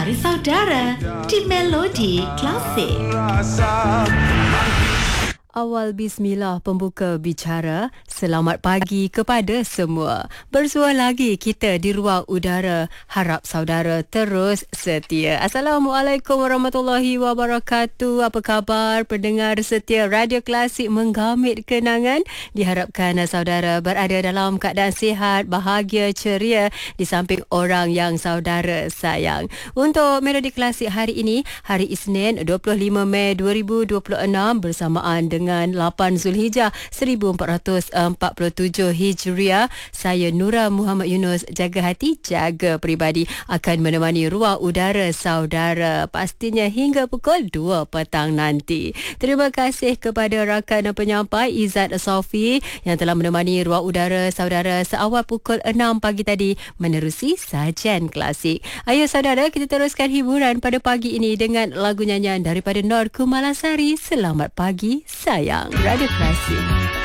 Hari Saudara di Melodi Klasik. Awal bismillah pembuka bicara. Selamat pagi kepada semua. Bersua lagi kita di ruang udara. Harap saudara terus setia. Assalamualaikum warahmatullahi wabarakatuh. Apa khabar pendengar setia Radio Klasik menggamit kenangan? Diharapkan saudara berada dalam keadaan sihat, bahagia, ceria di samping orang yang saudara sayang. Untuk Melodi Klasik hari ini, hari Isnin 25 Mei 2026 bersamaan dengan 8 Zulhijjah 1447 Hijriah. Saya Nura Muhammad Yunus, jaga hati, jaga peribadi, akan menemani ruang udara saudara pastinya hingga pukul 2 petang nanti. Terima kasih kepada rakan penyampai Izzat Sofi yang telah menemani ruang udara saudara seawal pukul 6 pagi tadi menerusi sajian klasik. Ayo saudara, kita teruskan hiburan pada pagi ini dengan lagu nyanyian daripada Nur Kumalasari. Selamat pagi sayang. Radio Klasik.